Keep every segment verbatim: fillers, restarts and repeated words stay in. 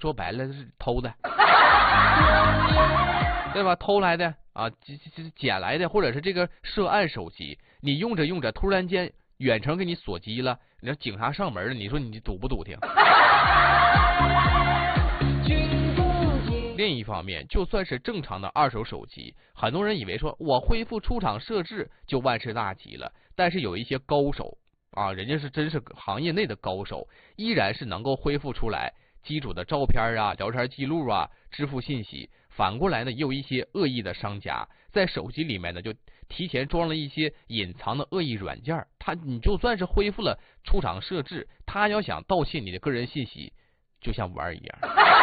说白了是偷的，对吧？偷来的啊，这这捡来的，或者是这个涉案手机，你用着用着，突然间远程给你锁机了，你说警察上门了，你说你堵不堵挺？另一方面，就算是正常的二手手机，很多人以为说我恢复出厂设置就万事大吉了，但是有一些高手啊，人家是真是行业内的高手，依然是能够恢复出来机主的照片啊、聊天记录啊、支付信息。反过来呢，也有一些恶意的商家在手机里面呢，就提前装了一些隐藏的恶意软件，他你就算是恢复了出厂设置，他要想盗窃你的个人信息，就像玩一样。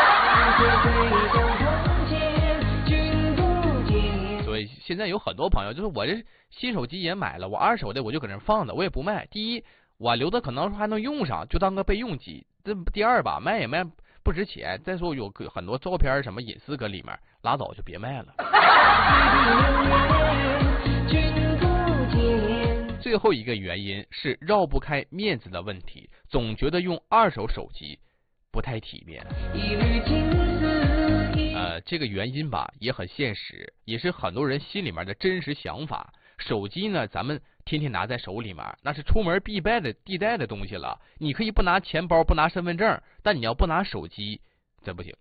所以现在有很多朋友就是我这新手机也买了，我二手的我就搁那放着，我也不卖。第一，我留的可能还能用上，就当个备用机。这第二吧，卖也卖不值钱。再说有很多照片什么隐私搁里面，拉倒就别卖了。最后一个原因是绕不开面子的问题，总觉得用二手手机不太体面。呃，这个原因吧也很现实，也是很多人心里面的真实想法。手机呢，咱们天天拿在手里面，那是出门必带的必带的东西了。你可以不拿钱包，不拿身份证，但你要不拿手机，这不行。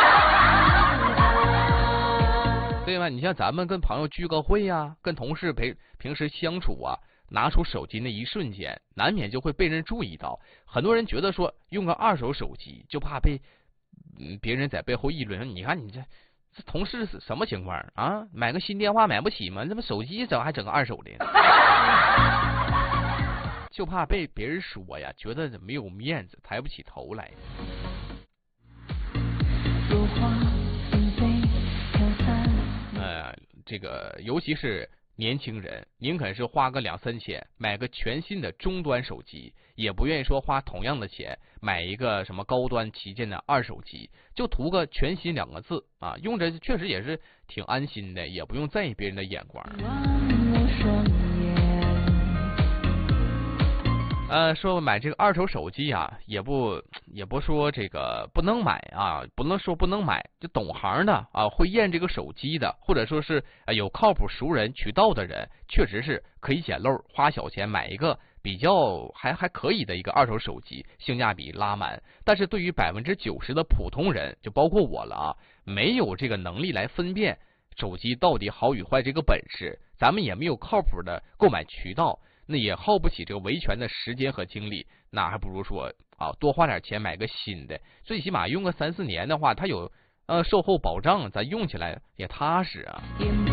对吧？你像咱们跟朋友聚个会呀、啊，跟同事陪平时相处啊，拿出手机那一瞬间，难免就会被人注意到。很多人觉得说用个二手手机就怕被嗯别人在背后议论，说你看你这这同事是什么情况啊？买个新电话买不起吗？这不手机整还整个二手的，就怕被别人说呀，觉得没有面子，抬不起头来。呃，这个尤其是年轻人，宁肯是花个两三千买个全新的终端手机，也不愿意说花同样的钱买一个什么高端旗舰的二手机，就图个全新两个字啊，用着确实也是挺安心的，也不用在意别人的眼光。呃，说买这个二手手机啊，也不也不说这个不能买啊，不能说不能买，就懂行的啊，会验这个手机的，或者说是有靠谱熟人渠道的人，确实是可以捡漏，花小钱买一个比较还还可以的一个二手手机，性价比拉满。但是对于百分之九十的普通人，就包括我了啊，没有这个能力来分辨手机到底好与坏这个本事，咱们也没有靠谱的购买渠道。那也耗不起这个维权的时间和精力，那还不如说啊，多花点钱买个新的，最起码用个三四年的话，它有呃售后保障，咱用起来也踏实啊。